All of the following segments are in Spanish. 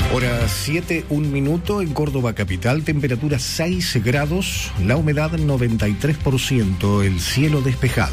Hora 7, 1 minuto en Córdoba capital, temperatura 6 grados, la humedad 93%, el cielo despejado.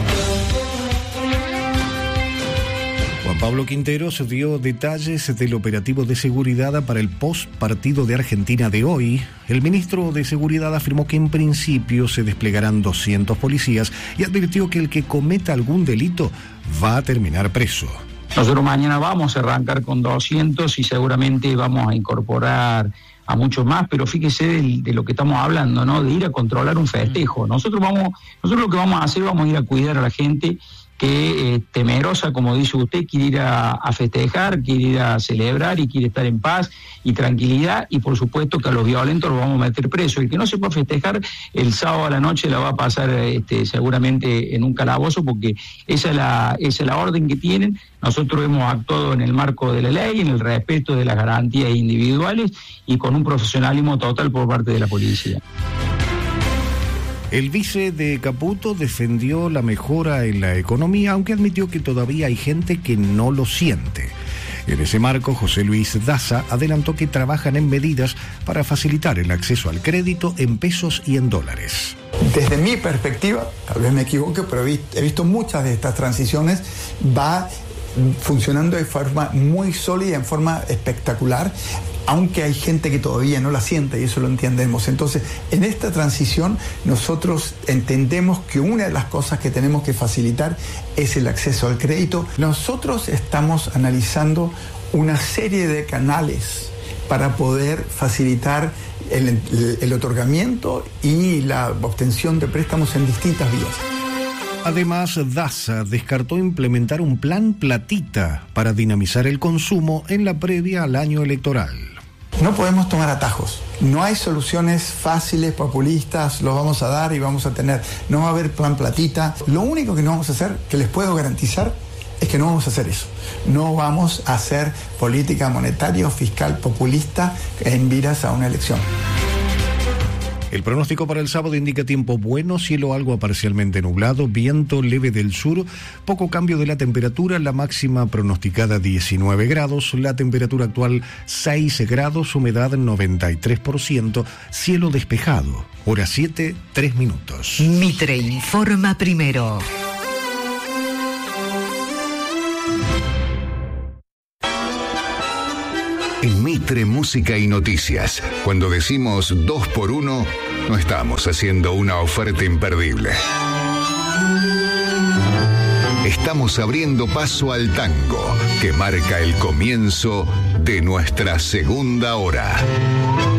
Juan Pablo Quinteros dio detalles del operativo de seguridad para el post-partido de Argentina de hoy. El ministro de Seguridad afirmó que en principio se desplegarán 200 policías y advirtió que el que cometa algún delito va a terminar preso. Nosotros mañana vamos a arrancar con 200 y seguramente vamos a incorporar a muchos más, pero fíjese de lo que estamos hablando, ¿no? De ir a controlar un festejo. Nosotros lo que vamos a hacer, vamos a ir a cuidar a la gente que temerosa, como dice usted, quiere ir a festejar, quiere ir a celebrar y quiere estar en paz y tranquilidad, y por supuesto que a los violentos los vamos a meter presos. El que no se puede festejar el sábado a la noche la va a pasar seguramente en un calabozo, porque esa es la orden que tienen. Nosotros hemos actuado en el marco de la ley, en el respeto de las garantías individuales y con un profesionalismo total por parte de la policía. El vice de Caputo defendió la mejora en la economía, aunque admitió que todavía hay gente que no lo siente. En ese marco, José Luis Daza adelantó que trabajan en medidas para facilitar el acceso al crédito en pesos y en dólares. Desde mi perspectiva, tal vez me equivoque, pero he visto muchas de estas transiciones, va funcionando de forma muy sólida, en forma espectacular, aunque hay gente que todavía no la siente y eso lo entendemos. Entonces, en esta transición nosotros entendemos que una de las cosas que tenemos que facilitar es el acceso al crédito. Nosotros estamos analizando una serie de canales para poder facilitar el otorgamiento y la obtención de préstamos en distintas vías. Además, Daza descartó implementar un plan platita para dinamizar el consumo en la previa al año electoral. No podemos tomar atajos. No hay soluciones fáciles, populistas, los vamos a dar y vamos a tener. No va a haber plan platita. Lo único que no vamos a hacer, que les puedo garantizar, es que no vamos a hacer eso. No vamos a hacer política monetaria o fiscal populista en miras a una elección. El pronóstico para el sábado indica tiempo bueno, cielo algo a parcialmente nublado, viento leve del sur, poco cambio de la temperatura, la máxima pronosticada 19 grados, la temperatura actual 6 grados, humedad 93%, cielo despejado. Hora 7, 3 minutos. Mitre informa primero. En Mitre Música y Noticias, cuando decimos 2x1, no estamos haciendo una oferta imperdible. Estamos abriendo paso al tango, que marca el comienzo de nuestra segunda hora.